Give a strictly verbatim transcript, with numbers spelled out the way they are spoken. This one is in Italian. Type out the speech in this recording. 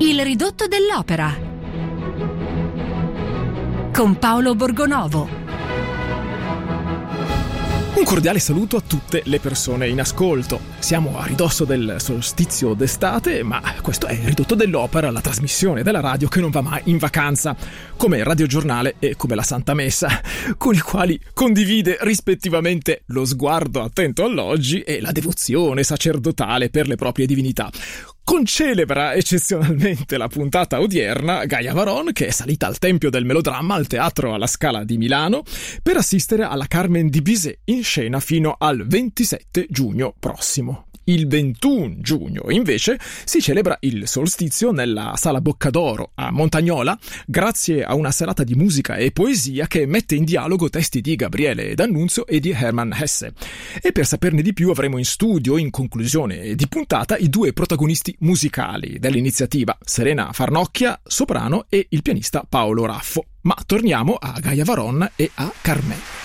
Il ridotto dell'opera con Paolo Borgonovo. Un cordiale saluto a tutte le persone in ascolto. Siamo a ridosso del solstizio d'estate, ma questo è il ridotto dell'opera, la trasmissione della radio che non va mai in vacanza, come il radiogiornale e come la Santa Messa, con i quali condivide rispettivamente lo sguardo attento all'oggi e la devozione sacerdotale per le proprie divinità. Concelebra eccezionalmente la puntata odierna Gaia Varon, che è salita al Tempio del Melodramma al Teatro alla Scala di Milano per assistere alla Carmen di Bizet in scena fino al ventisette giugno prossimo. Il ventuno giugno, invece, si celebra il solstizio nella Sala Boccadoro a Montagnola, grazie a una serata di musica e poesia che mette in dialogo testi di Gabriele D'Annunzio e di Hermann Hesse. E per saperne di più avremo in studio, in conclusione di puntata, i due protagonisti musicali dell'iniziativa, Serena Farnocchia, soprano, e il pianista Paolo Raffo. Ma torniamo a Gaia Varon e a Carmen.